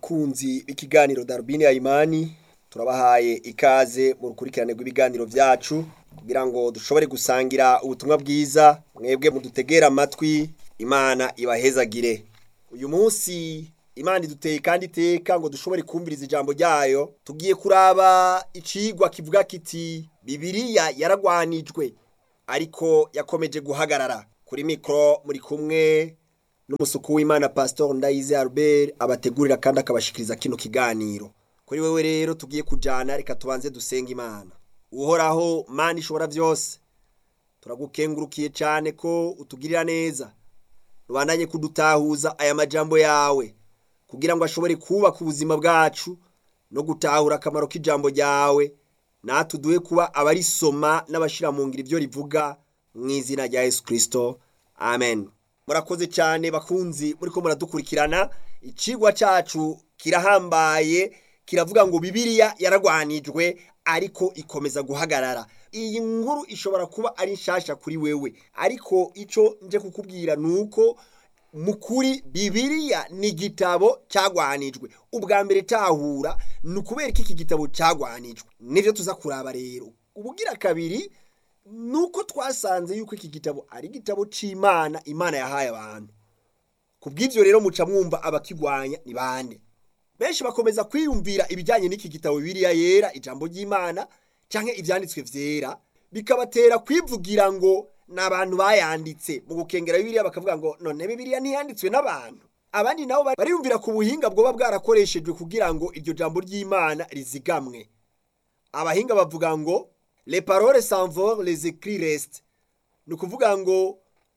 bakunzi b'ikiganiro Darubini ya Imani, turabahaye ikaze mu rukurikirane rw'ibiganiro vyacu kugira ngo dushobore gusangira ubutumwa bwiza. Mwebwe mudutegera amatwi, Imana ibahezagire. Uyu munsi Imana iduteye kandi iteka ngo dushobore kumviriza ijambo ryayo. Tugiye kuraba icigwa kivuga kiti Bibiliya yaragwanijwe ariko yakomeje guhagarara. Kuri mikro muri kumwe n'umusuku w'Imana Pastor Ndayize Albert abategurira kandi akabashikiriza kino kiganiro. Kuri wewe rero tugiye kujana, reka tubanze dusenga Imana. Uhoraho Mana ishobora byose, turagukengurukiye cyane ko utugirira neza. Rubandanye kudutahuza aya majambo yawe kugira ngo ashobore kubaka ubuzima bwacu no gutahura akamaro k'ijambo ryawe, natuduhe kuba abarisoma n'abashira mu ngiro ibyo rivuga mu izina rya Yesu Kristo. Amen. Murakoze cyane bakunzi muriko muradukurikirana. Icigwa cacu kirahambaye, kiravuga ngo Bibiliya yaragwanijwe ariko ikomeza guhagarara. Iyi nkuru ishobora kuba ari nshasha kuri wewe, ariko ico nje kukubwira nuko mukuri Bibiliya ni igitabo cyagwanijwe. Ubwa mbere tahura nukubera iki gitabo cyagwanijwe, nivyo tuza kuraba rero. Ubugira kabiri nuko twasanze yuko iki gitabo ari igitabo c'Imana, Imana yahaye abantu. Kubw'ivyo rero muca mwumva abakigwanya ni bande. Benshi bakomeza kwiyumvira ibijyanye n'iki gitabo Bibiliya yera, ijambo ry'Imana canke ivyanditswe vyera, bikabatera kwivugira ngo n'abantu bayanditse. Mu gukengera Bibiliya bakavuga ngo none Bibiliya ntiyanditswe n'abantu. Abandi nabo bariyumvira ku buhinga bwoba bwarakoreshejwe kugira ngo iryo jambo ry'Imana rizigamwe. Abahinga bavuga ngo les paroles s'envolent, les écrits restent. Nukuvuga ngo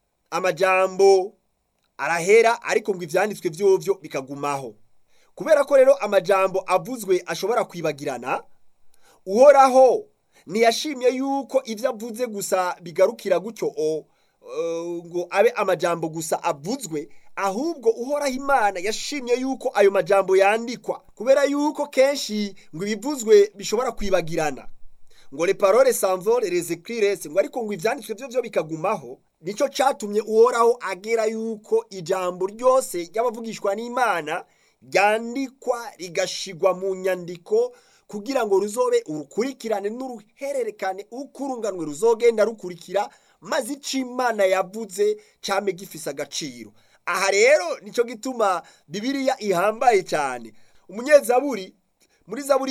amajambo arahera ariko ngo ivyanditswe vyovyo bikagumaho. Kubera ko rero amajambo avuzwe ashobora kwibagirana, Uhoraho ntiyashimye yuko ivyo avuze gusa bigarukira gutyo ngo abe amajambo gusa avuzwe, ahubwo Uhoraho Imana yashimye yuko ayo majambo yandikwa, kubera yuko kenshi ngo ibivuzwe bishobora kwibagirana. Ngo les paroles s'envolent, les écrits restent, ngo ariko ngo ivyanditswe vyovyo bikagumaho. Nico catumye Uhoraho agera yuko ijambo ryose ry'abavugishwa n'Imana ryandikwa rigashigwa mu nyandiko kugira ngo ruzobe urukurikirane n'uruhererekane, ukurunganwe ruzogenda rukurikira, maze ic'Imana yavuze came gifise agaciro. Aha rero nico gituma Bibiliya ihambaye cyane. Umunyezaburi muri Zaburi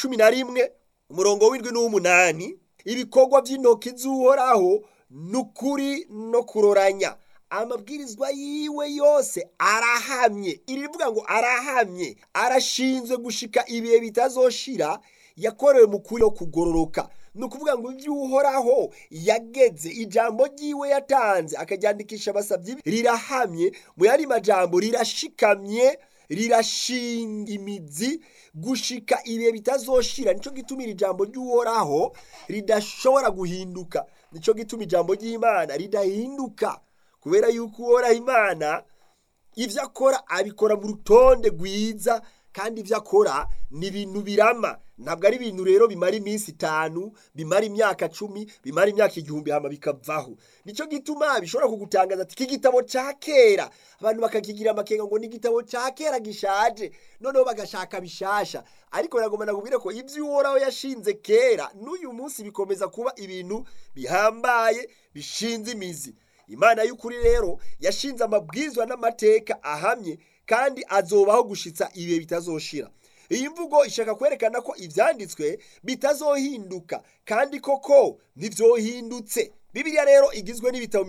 y'111 umurongo w'indwi n'uw'umunani, ibikorwa by'intoki z'Uhoraho nukuri no kuroranya, amabwirizwa yiwe yose arahamye. Iri rivuga ngo arahamye, arashinzwe gushika ibihe bitazoshira, yakorewe mu kuri no kugororoka. Nukuvuga ngo ivy'Uhoraho yageze, ijambo ryiwe yatanze akaryandikisha abasavyi rirahamye, mu yari majambo rirashikamye, rirashinga imizi gushika ibihe bitazoshira. Nico gituma ijambo ry'Uhoraho ridashobora guhinduka. Nico gituma ijambo ry'Imana ridahinduka, kubera yuko Uhoraho Imana ivyo akora abikora mu rutonde rwiza, kandi ivyo akora ni ibintu birama. Ntabwo ari ibintu rero bimara iminsi 5, bimara imyaka 10, bimara imyaka 1000 hama bikavaho. Nico gituma bishobora kugutangaza ati iki gitabo ca kera, abantu bakakigira amakenga ngo ni igitabo ca kera gishaje, noneho bagashaka bishasha. Ariko nagomba nakubwire ko ivyo Uhoraho yashinze kera n'uyu munsi bikomeza kuba ibintu bihambaye bishinze imizi. Imana y'ukuri rero yashinze amabwizwa n'amateka ahamye kandi azobaho gushitsa ibihe bitazoshira. Iyi mvugo ishaka kwerekana ko ivyanditswe bitazohinduka, kandi koko ntivyohindutse. Bibiliya rero igizwe n'ibitabo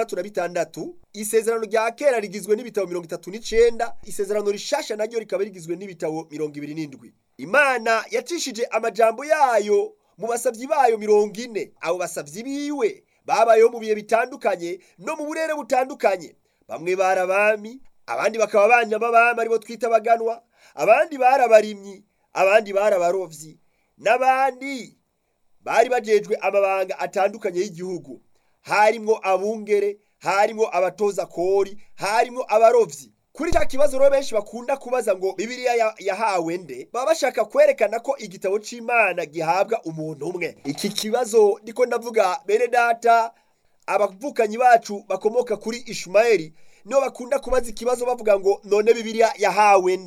66, isezerano rya kera rigizwe n'ibitabo 39, isezerano rishasha naryo rikaba rigizwe n'ibitabo 27. Imana yacishije amajambo yayo mu basavyi bayo 40. Abo basavyi biwe babayeho mu bihe bitandukanye no mu burere butandukanye. Bamwe barabami, abandi bakaba banyamabami aribo twita abaganwa, abandi barabarimyi, abandi barabarovyi, n'abandi bari bajejwe amabanga atandukanye y'igihugu. Harimwo abungere, harimwo abatoza kori, harimwo abarovyi. Kuri cya kibazo rero benshi bakunda kubaza ngo Bibiliya yahawe nde, baba bashaka kwerekana ko igitabo c'Imana gihabwa umuntu umwe. Iki kibazo ndiko ndavuga bene data, abavukanyi bacu bakomoka kuri Ishumayeli nibo bakunda kubaza ikibazo bavuga ngo none Bibiliya yahawe nde.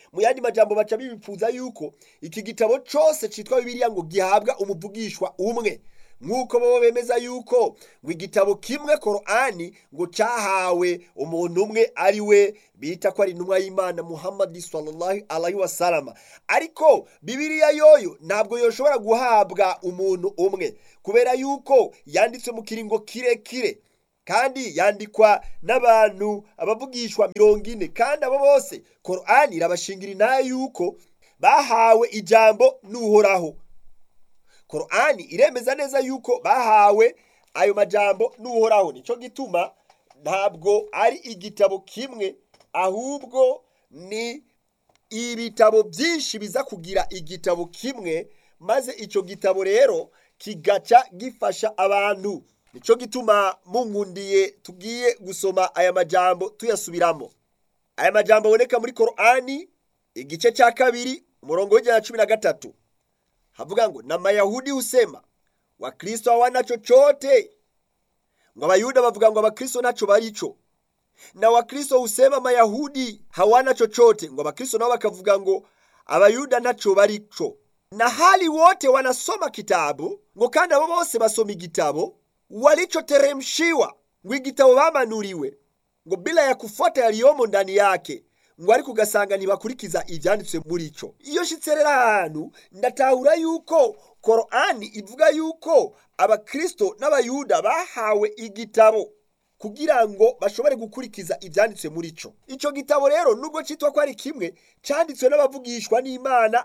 mu yandi majambo baca bibipfuza yuko iki gitabo cose citwa Bibiliya ngo gihabwa umuvugishwa umwe, nk'uko bo bemeza yuko ngo igitabo kimwe Korani ngo cahawe umuntu umwe ari we bita ko ari intumwa y'Imana Muhammad sallallahu alaihi wasallam. Ariko Bibiliya yoyo ntabwo yoshobora guhabwa umuntu umwe kubera yuko yanditswe mu kiringo kirekire kandi yandikwa n'abantu abavugishwa 40, kandi abo bose Korani irabashingira nayo yuko bahawe ijambo n'Uhoraho. Korani iremeza neza yuko bahawe ayo majambo n'Uhoraho. Nico gituma ntabwo ari igitabo kimwe, ahubwo ni ibitabo byinshi biza kugira igitabo kimwe, maze ico gitabo rero kigaca gifasha abantu. Nico gituma mungundiye tugiye gusoma aya majambo tuyasubiramo. Aya majambo aboneka muri Korani igice ca 2 umurongo wa 13 havuga ngo, na Mayahudi husema Wakristo hawana chochote, ngo Abayuda bavuga ngo Abakristo nacho baricho, na Wakristo husema Mayahudi hawana chochote, ngo Abakristo nao bakavuga ngo Abayuda nacho baricho, na hali wote wanasoma kitabu, ngo kandi abo bose basoma igitabo walichoteremshiwa, ngo igitabo bamanuriwe, ngo bila ya kufuata yaliyomo ndani yake, ngo ariko ugasanga ntibakurikiza ivyanditswe muri ico. Iyo shitserera ahantu ndatahura yuko Korani ivuga yuko Abakristo n'Abayuda bahawe igitabo kugira ngo bashobore gukurikiza ivyanditswe muri ico. Ico gitabo rero nubwo citwa ko ari kimwe, canditswe n'abavugishwa n'Imana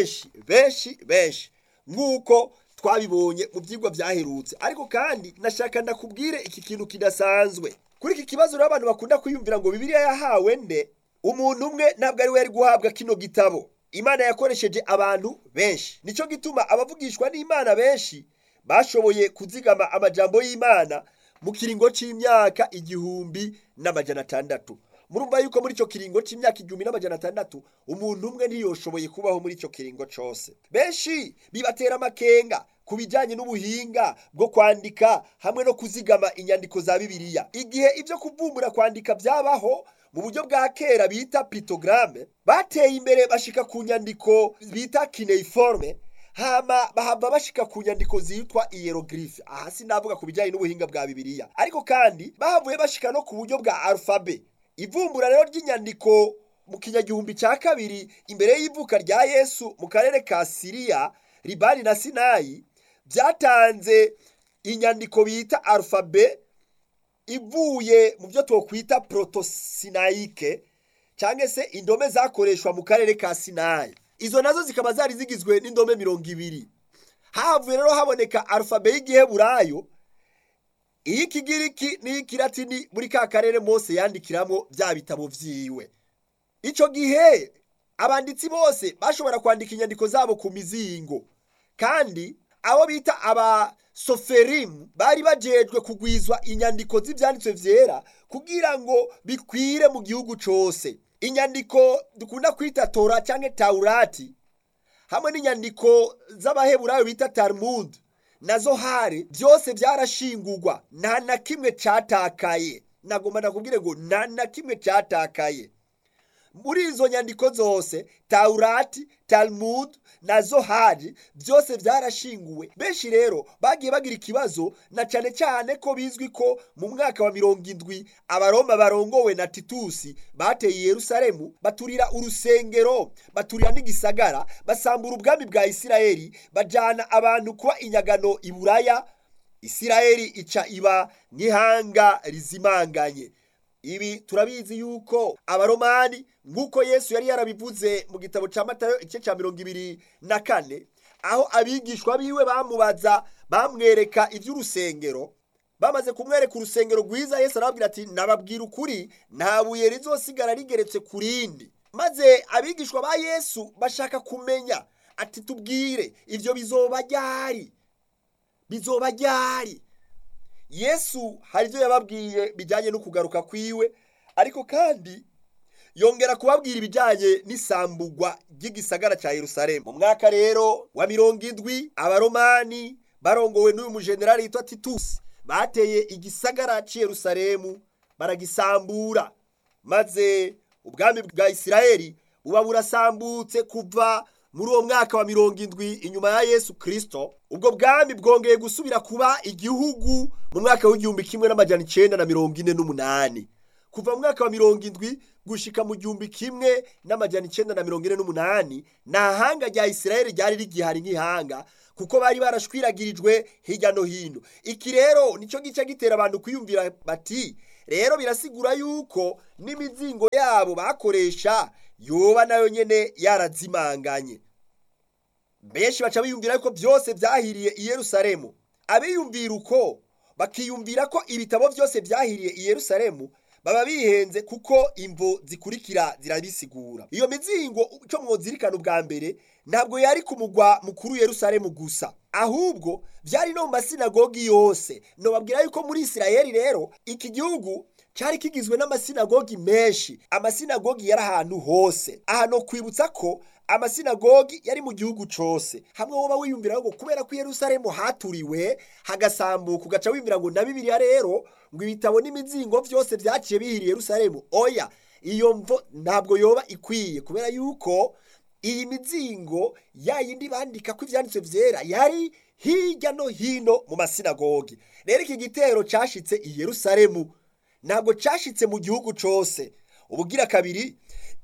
benshi nk'uko twabibonye mu vyigwa vyaherutse. Ariko kandi nashaka ndakubwire iki kintu kidasanzwe kuri iki kibazo rero abantu bakunda kwiyumvira ngo Bibiliya yahawe nde. Umuntu umwe ntabwo ari we yari guhabwa kino gitabo. Imana yakoresheje abantu benshi. Nico gituma abavugishwa n'Imana benshi bashoboye kuzigama amajambo y'Imana mu kiringo c'imyaka 1600. Murumva yuko muri ico kiringo c'imyaka 1600 umuntu umwe ntiyoshoboye kubaho muri ico kiringo cose. Benshi bibatera amakenga kubijanye n'ubuhinga bwo kwandika hamwe no kuzigama inyandiko za Bibiliya. Igihe ivyo kuvumbura kwandika vyabaho mu buryo bwa kera bita pictogramme, bateye imbere bashika ku nyandiko bita cuneiforme, hama bahava bashika ku nyandiko zitwa hieroglyphe. Aha sinavuga kubijanye n'ubuhinga bwa Bibiliya, ariko kandi bahavuye bashika no ku buryo bwa alphabet. Ivumbura rero ry'inyandiko mu kinyagihumbi ca 2 imbere y'ivuka rya Yesu mu karere ka Syria, Libani na Sinai, byatanze inyandiko bita alphabet ivuye mu byo twokwita proto-Sinaike, canke se indome zakoreshwa mu karere ka Sinai. Izo nazo zikaba zari zigizwe n'indome 20. Havuye rero haboneka alphabet y'Igiheburayo, iy'Ikigiriki n'Ikilatini muri ka karere Mose yandikiramo bya bitabo vyiwe. Ico gihe abanditsi bose bashobora kwandika inyandiko zabo ku mizingo, kandi abo bita aba Soferim bari bajejwe kugwizwa inyandiko z'ivyanditswe vyera kugira ngo bikwire mu gihugu cose. Inyandiko dukunda kwita Tora canke Taurati hamwe n'inyandiko z'Abaheburayo bita Talmud na Zohari byose vyarashingurwa, nta na kimwe catakaye. Nagomba nakubwire ngo nta na kimwe catakaye. Muri izo nyandiko zose Taurati, Talmud na Zohari byose vyarashinguwe. Benshi rero bagiye bagira ikibazo, na cane cyane ko bizwi ko mu mwaka wa 70 Abaroma barongowe na Titusi bateye Yerusalemu, baturira urusengero, baturira n'igisagara, basambura ubwami bwa Isirayeli, bajana abantu kuba inyagano i Buraya. Isirayeli ica iba nk'ihanga rizimanganye. Ibi turabizi yuko Abaromani, nguko Yesu yari yarabivuze mu gitabo ca Matayo igice ca 24, aho abigishwa biwe bamubaza, bamwereka ivy'urusengero. Bamaze kumwereka urusengero rwiza, Yesu arababwira ati, nababwira ukuri, nta buye rizosigara rigeretse kurindi. Maze abigishwa ba Yesu bashaka kumenya, ati tubwire ivyo bizoba ryari. Yesu hari ivyo yababwiye bijanye no kugaruka kwiwe, ariko kandi yongera kubabwira ibijanye n'isambugwa ry'igisagara ca Yerusalemu. Mu mwaka rero wa 70 Abaromani barongowe n'uyu mujenerali yitwa Titus bateye igisagara ca Yerusalemu, baragisambura, maze ubwami bwa Isirayeli buba burasambutse kuva muri uwo mwaka wa 70 inyuma ya Yesu Kristo. Ubwo bwami bwongeye gusubira kuba igihugu mu mwaka w'1948. Kuva mu mwaka wa 70 gushika mu 1948 nta hanga rya Isirayeli ryari rigihari nk'ihanga, kuko bari barashwiragirijwe hirya no hino. Iki rero nico gice gitera abantu kwiyumvira bati rero birasigura yuko n'imizingo yabo bakoresha yoba nayo nyene yarazimanganye. Benshi baca biyumvira ko byose byahiriye i Yerusalemu. Abiyumvira uko bakiyumvira ko ibitabo byose byahiriye i Yerusalemu baba bihenze, kuko imvo zikurikira zirabisigura. Iyo mizingo cyo mwozirikana ubwa mbere ntabwo yari ku mugwa mukuru Yerusalemu gusa, ahubwo byari no mu masinagogi yose. No babwira yuko muri Isirayeli rero iki gihugu cyari kigizwe n'amasinagogi menshi. Amasinagogi yari ahantu hose. Aha no kwibutsa ko amasinagogi yari mu gihugu cose. Hamwe woba wiyumvira ngo kubera ko Yerusalemu haturiwe hagasambuka ugaca wiyumvira ngo na Bibiliya rero ngo ibitabo n'imizingo byose byaciye bihiriye Yerusalemu. Oya, iyo mvo ntabwo yoba ikwiye, kubera yuko iyi mizingo yayindi bandika ko ivyanditswe vyera yari hirya no hino mu masinagogi. Rero iki gitero cashitse i Yerusalemu, ntabwo cashitse mu gihugu cose. Ubugira kabiri,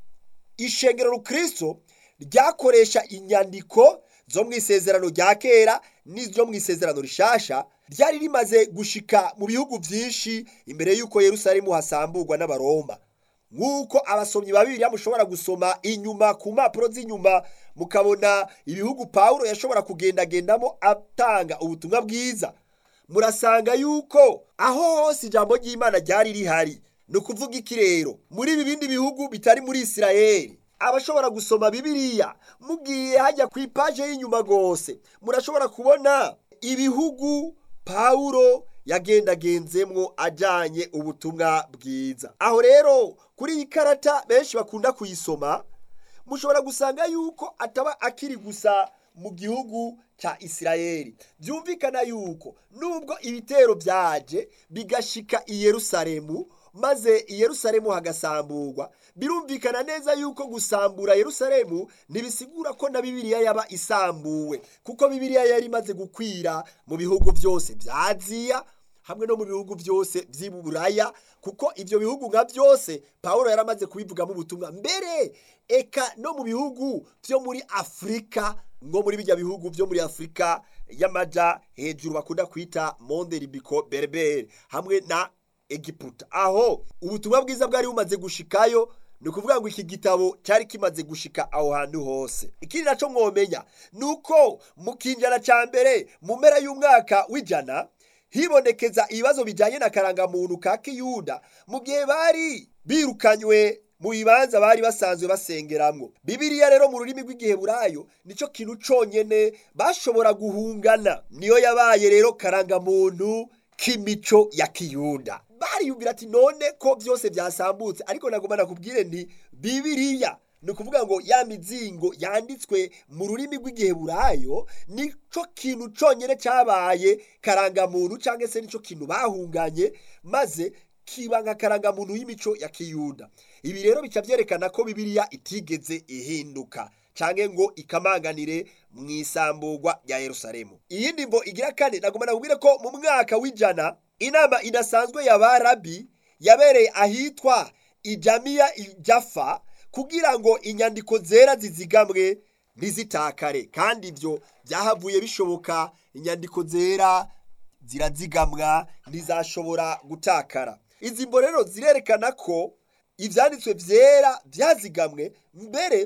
ishengero rukristo ryakoresha inyandiko zo mu isezerano rya kera n'izo mu isezerano rishasha, ryari rimaze gushika mu bihugu byinshi imbere yuko Yerusalemu hasamburwa n'abaroma. Nk'uko abasomyi ba Bibiliya mushobora gusoma inyuma ku mpapuro z'inyuma mukabona ibihugu Pawulo yashobora kugendagendamo atanga ubutumwa bwiza, murasanga yuko aho hose ijambo ry'Imana ryari rihari. Ni ukuvuga iki rero? Muri ibi bindi bihugu bitari muri Isirayeli, abashobora gusoma Bibiliya mugiye hajya ku ipaje y'inyuma gose, murashobora kubona ibihugu Pawulo yagendagenzemwo ajanye ubutumwa bwiza. Aho rero kuri iyi karata benshi bakunda kuyisoma, mushobora gusanga yuko ataba akiri gusa mu gihugu cha Isirayeli. Byumvikana yuko nubwo ibitero byaje bigashika i Yerusalemu, maze i Yerusalemu hagasamburwa, birumvikana neza yuko gusambura Yerusalemu nibisigura ko na Bibiliya yaba isambuwe, kuko Bibiliya yari imaze gukwira mu bihugu byose bya Aziya hamwe no mu bihugu byose by'Iburaya, kuko ivyo bihugu nka byose Pawulo yaramaze kubivugamo ubutumwa. Mbere eka no mu bihugu byo muri Afrika, ngo muri bijya bihugu byo muri Afrika y'amaja hejuru bakunda kwita Monde Libico Berber hamwe na Egiputa, aho ubutumwa bwiza bwari bumaze gushikayo. Ni ukuvuga ngo iki gitabo cyari kimaze gushika aho hantu hose. Ikindi naco mwomenya nuko mu kinjana ca mbere mu mpera y'umwaka w'ijana hibonekeza ibibazo bijanye na karangamuntu ka Kiyuda mu gihe bari birukanywe mu bibanza bari basanzwe basengeramwo. Bibiliya rero mu rurimi rw'igiheburayo nico kintu conyene bashobora guhungana, niyo yabaye rero karangamuntu k'imico ya Kiyuda. Bariyumvira ati none ko byose byasambutse, ariko nagomba nakubwire nti Bibiliya ni ukuvuga ngo ya mizingo yanditswe mu rurimi rw'igiheburayo nico kintu conyene cyabaye karangamuntu, cyangwa se nico kintu bahunganye maze kiba nka karangamuntu y'imico ya Kiyuda. Ibi rero bica byerekana ko Bibiliya itigeze ihinduka cange ngo ikamanganire mu isamburwa ya Yerusalemu. Iyindi mbo igira kane nagomba nakubwire ko mu mwaka w'ijana inama idasanzwe y'abarabi yabereye ahitwa Ijamiya Ijafa kugira ngo inyandiko zera zizigamwe ntizitakare, kandi ivyo byahavuye bishoboka. Inyandiko zera zirazigamwa ntizashobora gutakara. Izi mbo rero zirerekana ko ivyanditswe vyera byazigamwe, mbere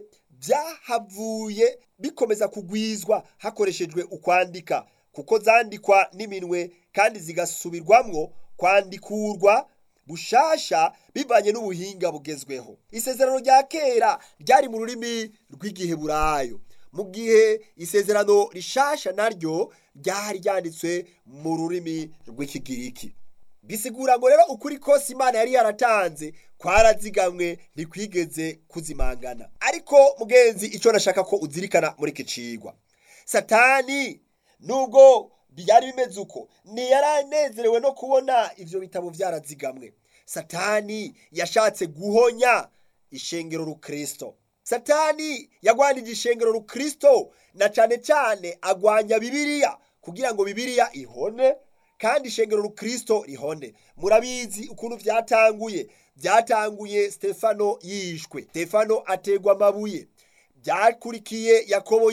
byahavuye bikomeza kugwizwa hakoreshejwe ukwandika, kuko zandikwa n'iminwe kandi zigasubirwamwo kwandikurwa bushasha bivanye n'ubuhinga bugezweho. Isezerano rya kera ryari mu rurimi rw'igiheburayo, mu gihe isezerano rishasha naryo ryari ryanditswe mu rurimi rw'ikigiriki. Bisigura ngo rero ukuri kose Imana yari yaratanze kwarazigamwe ntikwigeze kuzimangana. Ariko mugenzi, ico nashaka ko uzirikana muri iki cigwa, Satani nubwo byari bimeze uko ntiyaranezerewe no kubona ivyo bitabo byarazigamwe. Satani yashatse guhonya ishengero rukristo. Satani yagwanije ishengero rukristo na cane cane agwanya Bibiliya kugira ngo Bibiliya ihone kandi ishengero rukristo rihone. Murabizi ukuntu byatanguye Stefano yishwe, Stefano ategwa amabuye, byakurikiye Yakobo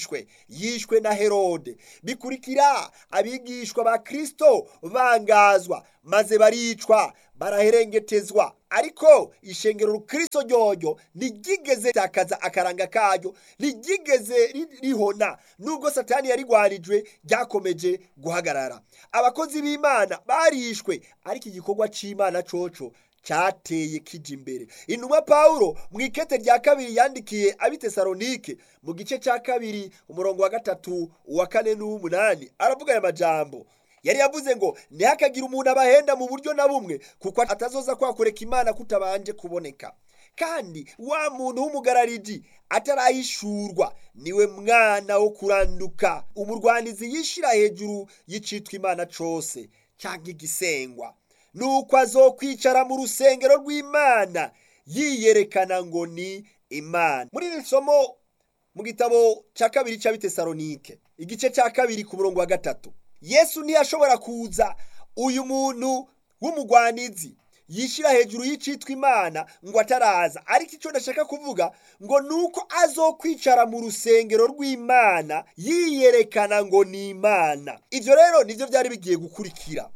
yishwe na Herode, bikurikira abigishwa ba Kristo bangazwa maze baricwa baraherengetezwa. Ariko ishengero rukristo ryoryo ntigigeze takaza akaranga karyo, ntigigeze rihona. Nubwo Satani yarigwanijwe ryakomeje guhagarara. Abakozi b'Imana barishwe ariko igikorwa c'Imana coco cyateye kija imbere. Intumwa Paulo mu ikete rya kabiri yandikiye abitesalonike mu gice cya kabiri umurongo wa 3 uwa 4 n'umunani aravuga aya majambo. Yari yavuze ngo ntihakagira umuntu abahenda mu buryo na bumwe, kuko atazoza kwakureka Imana kutabanje kuboneka. Kandi wa muntu w'umugarariji atarahishurwa niwe mwana wo kuranduka, umurwanizi yishira hejuru y'icitwa Imana cose cyangwa igisengwa. Nuko azokwicara mu rusengero rw'Imana yiyerekana ngo ni Imana. Muri iri somo mu gitabo cya kabiri cy'abitesalonike igice cya kabiri ku murongo wa 3, Yesu ntiyashobora kuza uyu muntu w'umugwanizi yishira hejuru y'icitwa Imana ngo ataraza. Ariko icyo ndashaka kuvuga ngo nuko azokwicara mu rusengero rw'Imana yiyerekana ngo ni Imana. Ivyo rero nivyo byari bigiye gukurikira.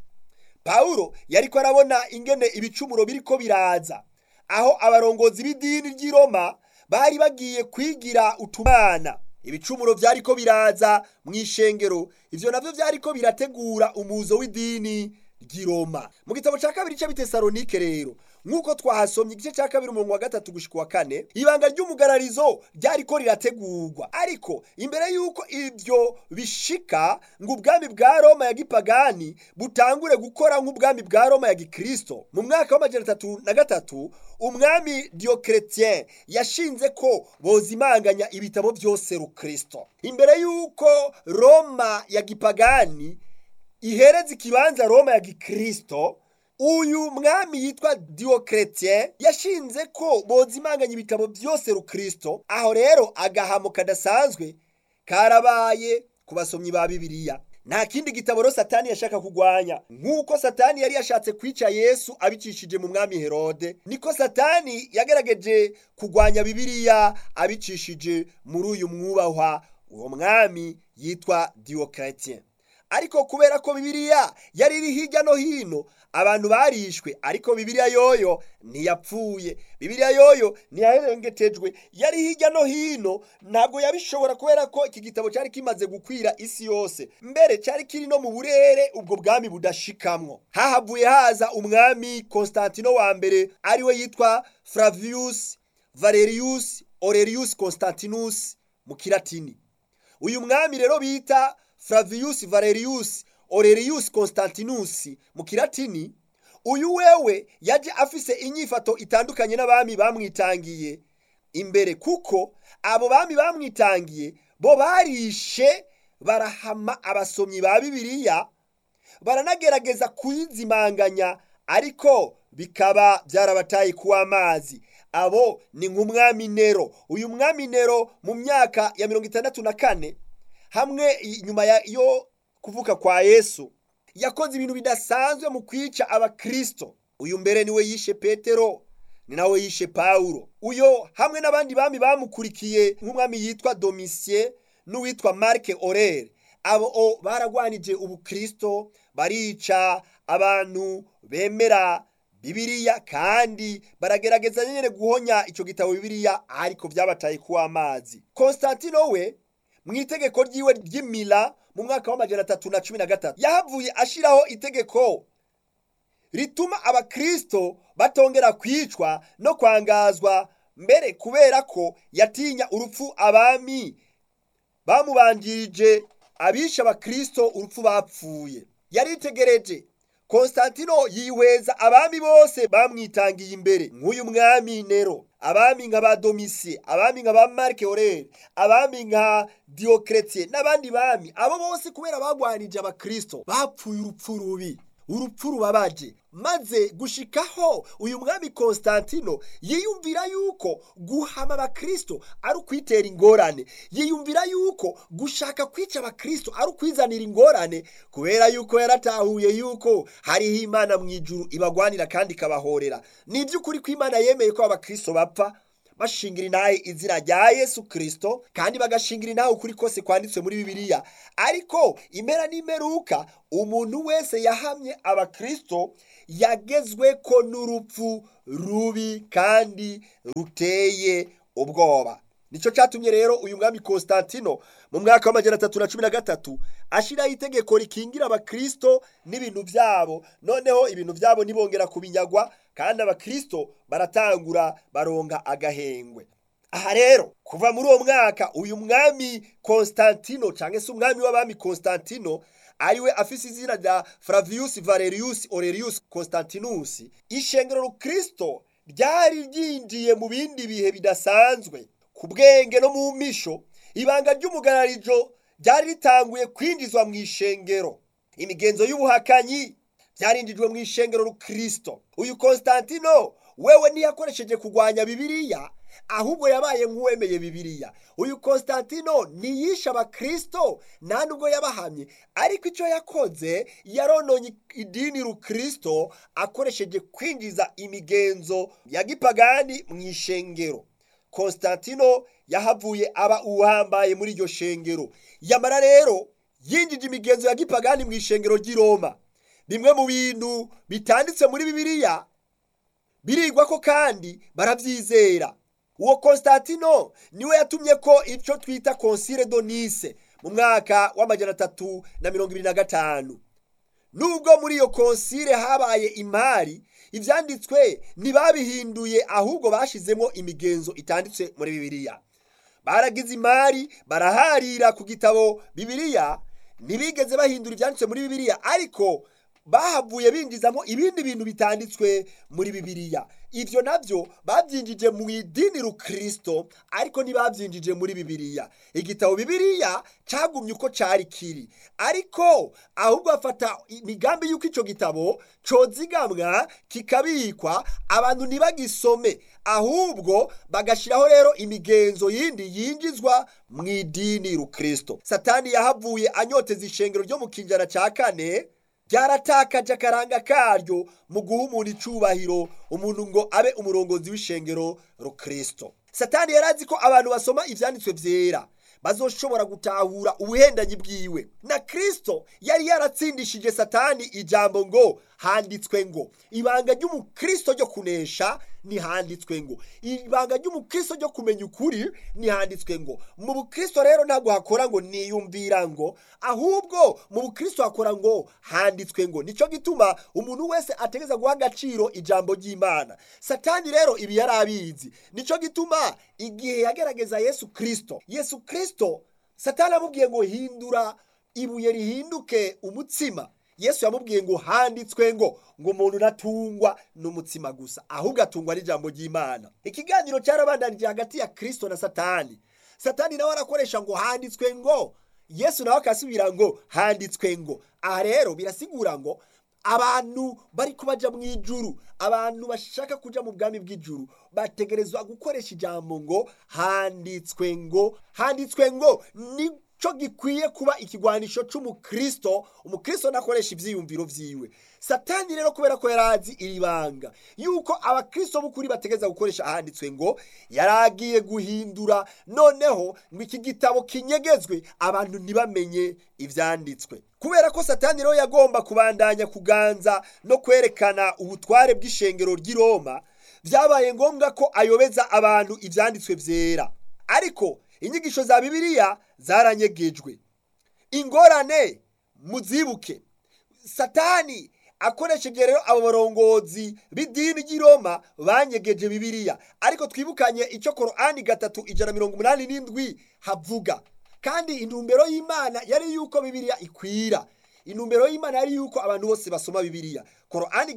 Paulo yariko arabona ingene ibicumuro biriko biraza, aho abarongozi b'idini ry'i Roma bari bagiye kwigira utumana. Ibicumuro byariko biraza mu ishengero, ivyo navyo byariko birategura umuzo w'idini ry'i Roma. Mu gitabo cya kabiri cy'abitesalonike rero nkuko twahasomye igice cya kabiri umurongo wa 3 gushika wa 4, ibanga ry'umugararizo ryariko rirategurwa. Ariko imbere yuko ivyo bishika ngo ubwami bwa Roma ya gipagani butangure gukora nk'ubwami bwa Roma ya gikristo, mu mwaka wa 303 umwami Diocletien yashinze ko bozimanganya ibitabo byose rukristo. Imbere yuko Roma ya gipagani ihereza ikibanza Roma ya gikristo, uyu mwami yitwa Diocletien yashinze ko bozimanganya ibitabo byose rukristo. Aho rero agahamo kadasanzwe karabaye ku basomyi ba Bibiliya. Nta kindi gitabo rero Satani yashaka kugwanya. Nkuko Satani yari yashatse kwica Yesu abicishije mu mwami Herode, niko Satani yagerageje kugwanya Bibiliya abicishije muri uyu mwubahwa uwo mwami yitwa Diocletien. Ariko kubera ko Bibiliya yari iri hirya no hino, abantu barishwe, ariko Bibiliya yoyo ntiyapfuye, Bibiliya yoyo ntiyaherengetejwe, yari hirya no hino. Ntabwo yabishobora kubera ko iki gitabo cyari kimaze gukwira isi yose, mbere cyari kiri no mu burere ubwo bwami budashikamwo. Hahavuye haza umwami Constantino wa mbere, ariwe yitwa Flavius Valerius Aurelius Constantinus mu Kilatini. Uyu mwami rero bita Flavius Valerius Aurelius Constantinus mu Kilatini, uyu wewe yaje afise inyifato itandukanye n'abami bamwitangiye imbere, kuko abo bami bamwitangiye bo barishe barahama abasomyi ba Bibiliya, baranagerageza kuyizimanganya, ariko bikaba byarabataye kuwa amazi. Abo ni nk'umwami Nero. Uyu mwami Nero mu myaka ya 64 hamwe nyuma yo kuvuka kwa Yesu yakoze ibintu bidasanzwe mu kwica abakristo. Uyu mbere niwe yishe Petero, ni nawe yishe Paulo. Uyo hamwe n'abandi bami bamukurikiye nk'umwami yitwa Domitien n'uwitwa Marc Aurèle, abo baragwanije ubukristo, barica abantu bemera Bibiliya, kandi baragerageza nyene guhonya ico gitabo Bibiliya, ariko byabataye kuwa amazi. Constantino we mu itegeko ryiwe ry'Imila mu mwaka wa 313 yahavuye ashiraho itegeko rituma abakristo batongera kwicwa no kwangazwa, mbere kubera ko yatinya urupfu abami bamubanjirije abisha abakristo urupfu bapfuye. Yaritegereje Constantino yihweza abami bose bamwitangiye imbere, nk'uyu mwami Nero, abami nka ba Domitien, abami nka ba Marc Aurèle, abami nka Diocletien n'abandi bami. Abo bose kubera bagwanije abakristo bapfuye urupfu rubi. urupfu rubabaje, maze gushikaho uyu mwami Konstantino yiyumvira yuko guhama abakristo ari ukwitera ingorane, yiyumvira yuko gushaka kwica abakristo ari ukwizanira ingorane, kubera yuko yaratahuye yuko hariho Imana mu ijuru ibagwanira kandi ikabahorera. Ni iby'ukuri ko Imana yemeye ko abakristo bapfa bashingira intahe izina rya Yesu Kristo, kandi bagashingira intahe ukuri kose kwanditswe muri Bibiliya. Ariko impera n'imperuka umuntu wese yahamye abakristo yagezweko n'urupfu rubi kandi ruteye ubwoba. Nico cyatumye rero uyu mwami Konstantino mu mwaka wa 313 ashiraho itegeko rikingira abakristo n'ibintu byabo. Noneho ibintu byabo nibongera kubinyagwa, kandi abakristo baratangura baronga agahengwe. Aha rero kuva muri uwo mwaka uyu mwami Konstantino cyangwa se umwami w'abami Konstantino ariwe afise izina rya Flavius Valerius Aurelius Constantinus, ishengero rukristo ryari ryinjiye mu bindi bihe bidasanzwe. Ku bwenge no mu misho, ibanga ry'umugararijo ryari ritanguye kwinjizwa mu ishengero. Imigenzo y'ubuhakanyi byarinjijwe mu ishengero rukristo. Uyu Konstantino wewe ntiyakoresheje kugwanya Bibiliya, ahubwo yabaye nk'uwemeye Bibiliya. Uyu Konstantino ntiyisha abakristo nta nubwo yabahamye, ariko icyo yakoze yarononye idini rukristo akoresheje kwinjiza imigenzo ya gipagani mu ishengero. Konstantino yahavuye aba uhambaye muri iryo shengero. Yamara rero yinjije imigenzo ya gipagani mu ishengero ry'i Roma. Bimwe mu bintu bitanditse muri Bibiliya birigwa ko kandi barabyizera. Uwo Konstantino niwe yatumye ko icyo twita Concile de Nice mu mwaka wa 325. Nubwo muri iyo konsile habaye imari, ivyanditswe ntibabihinduye, ahubwo bashizemo imigenzo itanditse muri Bibiliya. Baragize imari, baraharira ku gitabo Bibiliya, ntibigeze bahindura ivyanditswe muri Bibiliya, ariko bahavuye binjizamo ibindi bintu bitanditswe muri Bibiliya. Ivyo navyo bavyinjije mu idini rukristo, ariko ntibavyinjije muri Bibiliya. Igitabo Bibiliya cagumye uko cari kiri, ariko ahubwo afata imigambi yuko ico gitabo cozigamwa kikabikwa, abantu ntibagisome, ahubwo bagashiraho rero imigenzo yindi yinjizwa mu idini rukristo. Satani yahavuye anyoteza ishengero ryo mu kinjana ca 4, ryaratakaje akaranga karyo mu guha umuntu icubahiro, umuntu ngo abe umurongozi w'ishengero rukristo. Satani yarazi ko abantu basoma ivyanditswe vyera bazoshobora gutahura ubuhendanyi bwiwe. Na Kristo yari yaratsindishije Satani ijambo ngo handitswe ngo. Ibanga ry'umukristo ryo kunesha ni handitswe ngo. Ibanga ry'umukristo ryo kumenya ukuri ni handitswe ngo. Mu bukristo rero ntabwo hakora ngo niyumvira ngo, ahubwo mu bukristo hakora ngo handitswe ngo. Nico gituma umuntu wese ategeza guha agaciro ijambo ry'Imana. Satani rero ibi yarabizi. Nico gituma igihe yagerageza Yesu Kristo, Satani amubwiye ngo hindura ibuye rihinduke umutsima. Yesu yamubwiye ngo handitswe ngo umuntu natungwa n'umutsima gusa, ahubwo atungwa n'ijambo ry'Imana. Ikiganiro cyarabandanije hagati ya Kristo na Satani. Satani nawe arakoresha ngo handitswe ngo, Yesu nawe akasubira ngo handitswe ngo. Aha rero birasigura ngo abantu bari kubaja mu ijuru, abantu bashaka kuja mu bwami bw'ijuru, bategerezwa gukoresha ijambo ngo handitswe ngo. Handitswe ngo nico gikwiye kuba ikigwanisho c'umukristo. Umukristo nakoresha ivyiyumviro vyiwe. Satani rero kubera ko yarazi iribanga yuko abakristo b'ukuri bategeza gukoresha handitswe ngo, yaragiye guhindura noneho ngo iki gitabo kinyegezwe, abantu ntibamenye ivyanditswe. Kubera ko Satani rero yagomba kubandanya kuganza no kwerekana ubutware bw'ishengero ry'i Roma, vyabaye ngombwa ko ayobeza abantu ivyanditswe vyera. Ariko inyigisho za Bibiliya zaranyegejwe. Ingorane muzibuke, Satani akoresheje rero abo barongozi b'idini ry'i Roma banyegeje Bibiliya. Ariko twibukanye icyo Korani 3:187 havuga. Kandi intumbero y'Imana yari yuko Bibiliya ikwira. Intumbero y'Imana yari yuko abantu bose basoma Bibiliya. Korani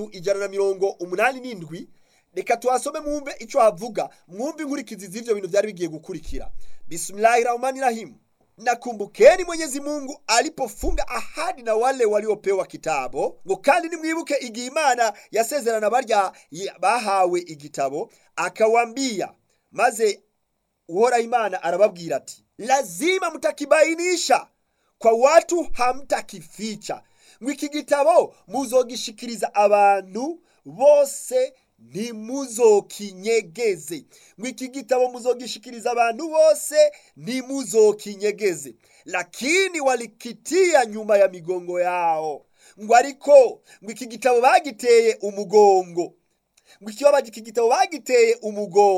3:187, reka tuhasome mwumve icyo havuga, mwumve inkurikizi z'ivyo bintu byari bigiye gukurikira. Bismillahirrahmanirrahim. Na kumbukeni Mwenyezi Mungu alipofunga ahadi na wale waliopewa kitabo, ngo kandi nimwibuke igihe Imana yasezerana barya bahawe igitabo, akawambia, maze Uhoraho Imana arababwira ati, lazima mtakibainisha kwa watu, hamtakificha. Ngo iki gitabo muzogishikiriza abantu bose, ntimuzokinyegeze. Ngo iki gitabo muzogishikiriza abantu bose, ntimuzokinyegeze. Lakini walikitia nyuma ya migongo yao. Ngo ariko ngo iki gitabo bagiteye umugongo. Ngo iki gitabo bagiteye umugongo.